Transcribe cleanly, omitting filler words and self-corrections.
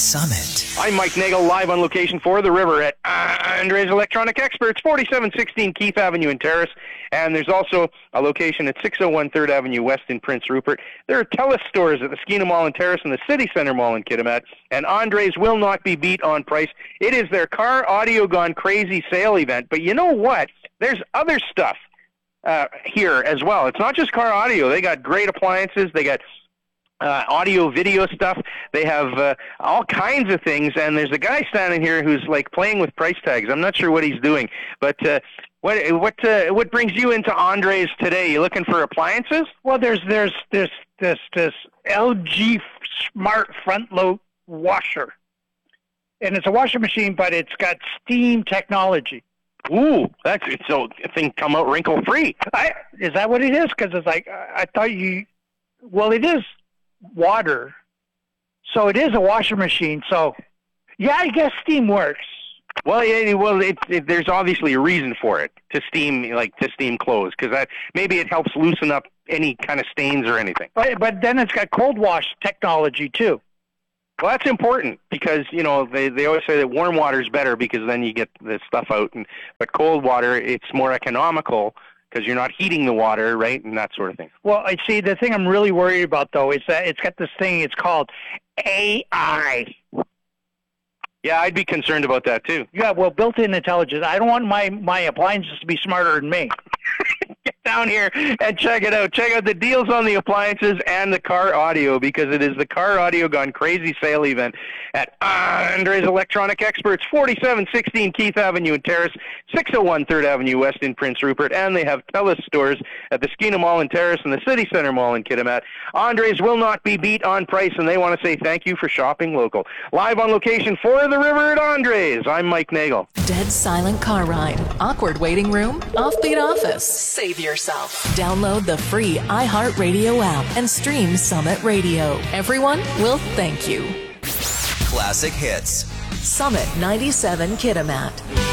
Summit. I'm Mike Nagel, live on location for The River at Andre's Electronic Experts, 4716 Keith Avenue in Terrace. And there's also a location at 601 3rd Avenue West in Prince Rupert. There are TELUS stores at the Skeena Mall in Terrace and the City Center Mall in Kitimat. And Andre's will not be beat on price. It is their Car Audio Gone Crazy sale event. But you know what? There's other stuff here as well. It's not just car audio. They got great appliances. They got audio, video stuff. They have all kinds of things, and there's a guy standing here who's like playing with price tags. I'm not sure what he's doing, but what brings you into Andre's today? You looking for appliances? Well, there's this LG Smart Front Load washer, and it's a washing machine, but it's got steam technology. Ooh, that's so the thing come out wrinkle free. Is that what it is? Because it's like I thought you. Well, it is water, so it is a washing machine. So, yeah, I guess steam works. Well, there's obviously a reason for it to steam clothes, because maybe it helps loosen up any kind of stains or anything. But then it's got cold wash technology too. Well, that's important because they always say that warm water is better because then you get the stuff out, but cold water it's more economical, because you're not heating the water, right, and that sort of thing. Well, I see. The thing I'm really worried about, though, is that it's got this thing. It's called AI. Yeah, I'd be concerned about that too. Yeah, well, built-in intelligence. I don't want my appliances to be smarter than me. Get down here and check it out. Check out the deals on the appliances and the car audio, because it is the Car Audio Gone Crazy sale event at Andre's Electronic Experts, 4716 Keith Avenue in Terrace, 601 3rd Avenue West in Prince Rupert, and they have TELUS stores at the Skeena Mall in Terrace and the City Center Mall in Kitimat. Andre's will not be beat on price, and they want to say thank you for shopping local. Live on location for The River at Andre's, I'm Mike Nagel. Dead silent car ride, awkward waiting room, offbeat office. Save yourself. Download the free iHeartRadio app and stream Summit Radio. Everyone will thank you. Classic hits. Summit 97 Kitimat.